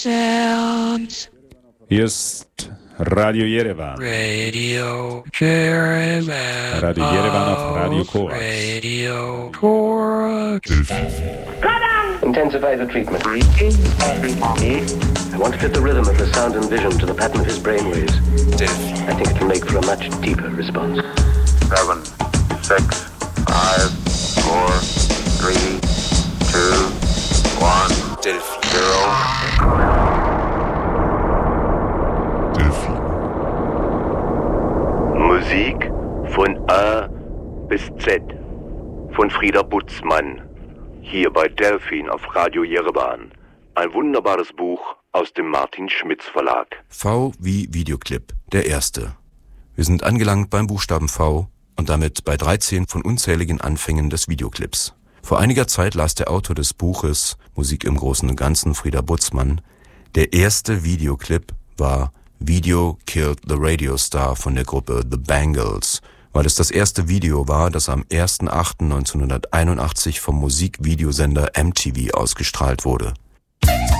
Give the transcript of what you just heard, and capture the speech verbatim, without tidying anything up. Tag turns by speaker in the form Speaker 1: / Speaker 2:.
Speaker 1: Sounds.
Speaker 2: Hier ist Radio Yerevan.
Speaker 1: Radio Yerevan.
Speaker 2: Radio Yerevan auf Radio Korax.
Speaker 1: Radio Korax.
Speaker 3: Intensify the treatment. I want to fit the rhythm of the sound and vision to the pattern of his brainwaves. I think it can make for a much deeper response.
Speaker 4: Seven, six, five, four, three, two, one, zero.
Speaker 5: Delphin.
Speaker 6: Musik von A bis Z von Frieda Butzmann. Hier bei Delphin auf Radio Yerevan. Ein wunderbares Buch aus dem Martin Schmitz Verlag.
Speaker 7: V wie Videoclip, der erste. Wir sind angelangt beim Buchstaben V und damit bei dreizehn von unzähligen Anfängen des Videoclips. Vor einiger Zeit las der Autor des Buches Musik im Großen und Ganzen, Frieda Butzmann, der erste Videoclip war Video Killed the Radio Star von der Gruppe The Bangles, weil es das erste Video war, das am erster achter neunzehnhunderteinundachtzig vom Musikvideosender M T V ausgestrahlt wurde.